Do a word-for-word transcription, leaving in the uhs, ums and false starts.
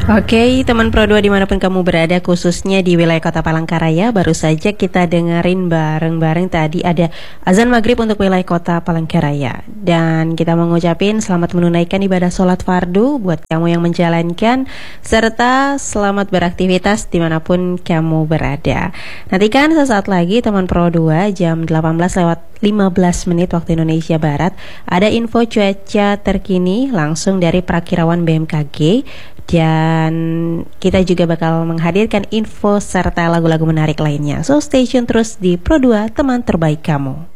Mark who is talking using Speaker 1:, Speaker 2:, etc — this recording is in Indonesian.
Speaker 1: Oke, teman Pro dua dimanapun kamu berada, khususnya di wilayah Kota Palangkaraya, baru saja kita dengerin bareng-bareng tadi ada azan maghrib untuk wilayah Kota Palangkaraya. Dan kita mengucapin selamat menunaikan ibadah sholat fardu buat kamu yang menjalankan, serta selamat beraktivitas dimanapun kamu berada. Nantikan sesaat lagi teman Pro dua jam delapan belas lewat lima belas menit waktu Indonesia Barat, ada info cuaca terkini langsung dari Prakirawan B M K G. Dan kita juga bakal menghadirkan info serta lagu-lagu menarik lainnya. So stay tune terus di Pro dua, teman terbaik kamu.